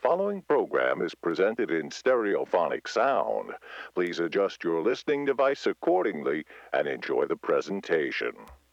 following program is presented in stereophonic sound. Please adjust your listening device accordingly and enjoy the presentation.